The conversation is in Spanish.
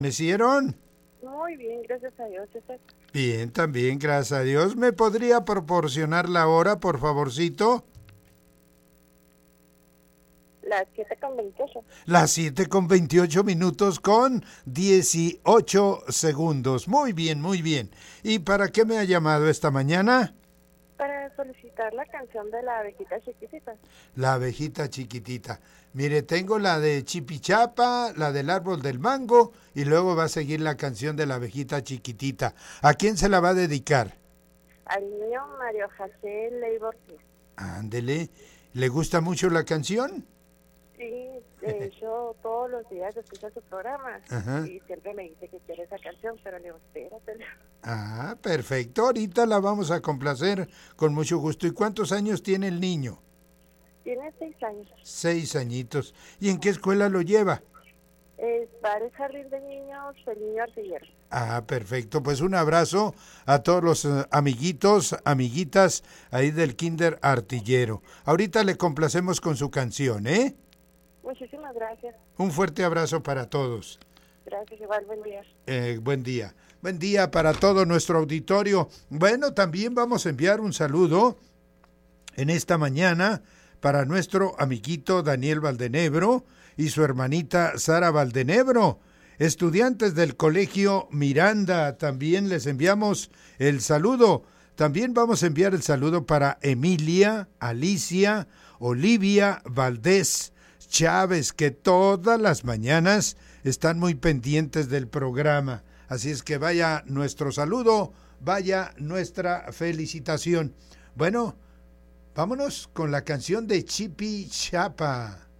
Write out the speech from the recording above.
¿Amanecieron? Muy bien, gracias a Dios. Bien, también, gracias a Dios. ¿Me podría proporcionar la hora, por favorcito? Las 7:28. Las 7:28 con 18 segundos. Muy bien, muy bien. ¿Y para qué me ha llamado esta mañana? Para solicitar la canción de la abejita chiquitita. La abejita chiquitita. Mire, tengo la de Chipichapa, la del árbol del mango y luego va a seguir la canción de la abejita chiquitita. ¿A quién se la va a dedicar? Al niño Mario José Leiva. Ándele. ¿Le gusta mucho la canción? Sí, de hecho todos los días escucha su programa. Ajá. Y siempre me dice que quiere esa canción, pero le digo, espérate. Ah, perfecto. Ahorita la vamos a complacer con mucho gusto. ¿Y cuántos años tiene el niño? Tiene 6 años. 6 añitos. ¿Y en qué escuela lo lleva? Para el jardín de niños, el niño artillero. Ah, perfecto. Pues un abrazo a todos los amiguitos, amiguitas ahí del Kinder Artillero. Ahorita le complacemos con su canción, ¿eh? Muchísimas gracias. Un fuerte abrazo para todos. Gracias, igual, buen día. Buen día. Buen día para todo nuestro auditorio. Bueno, también vamos a enviar un saludo en esta mañana para nuestro amiguito Daniel Valdenebro y su hermanita Sara Valdenebro, estudiantes del Colegio Miranda. También les enviamos el saludo. También vamos a enviar el saludo para Emilia, Alicia, Olivia, Valdés, Chávez, que todas las mañanas están muy pendientes del programa. Así es que vaya nuestro saludo, vaya nuestra felicitación. Bueno, vámonos con la canción de Chipichapa.